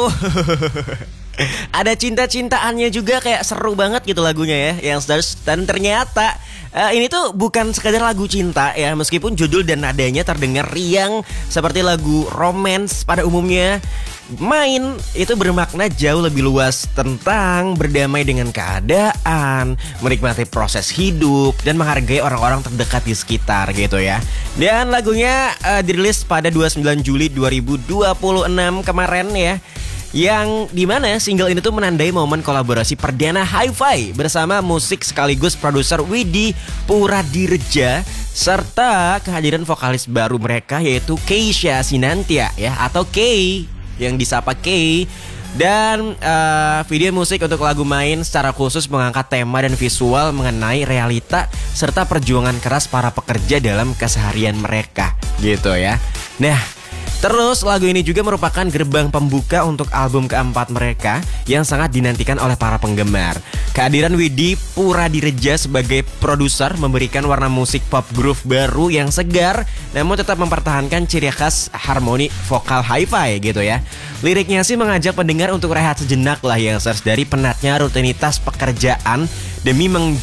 Oh, ada cinta-cintaannya juga, kayak seru banget gitu lagunya ya, yang Stars. Dan ternyata ini tuh bukan sekadar lagu cinta ya, meskipun judul dan nadanya terdengar riang seperti lagu romance pada umumnya. Main itu bermakna jauh lebih luas tentang berdamai dengan keadaan, menikmati proses hidup, dan menghargai orang-orang terdekat di sekitar gitu ya. Dan lagunya dirilis pada 29 Juli 2026 kemarin ya, yang dimana single ini tuh menandai momen kolaborasi perdana Hi-Fi bersama musik sekaligus produser Widi Puradiredja, serta kehadiran vokalis baru mereka yaitu Keisha Sinantia ya, atau Kay yang disapa Kay. Dan video musik untuk lagu Main secara khusus mengangkat tema dan visual mengenai realita serta perjuangan keras para pekerja dalam keseharian mereka gitu ya. Nah, terus lagu ini juga merupakan gerbang pembuka untuk album keempat mereka yang sangat dinantikan oleh para penggemar. Kehadiran Widi Puradiredja sebagai produser memberikan warna musik pop groove baru yang segar, namun tetap mempertahankan ciri khas harmoni vokal Hi-Fi gitu ya. Liriknya sih mengajak pendengar untuk rehat sejenak lah yang dari penatnya rutinitas pekerjaan demi